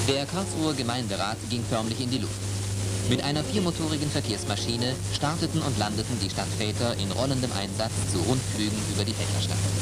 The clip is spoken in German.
Der Karlsruher Gemeinderat ging förmlich in die Luft. Mit einer viermotorigen Verkehrsmaschine starteten und landeten die Stadtväter in rollendem Einsatz zu Rundflügen über die Väterstadt.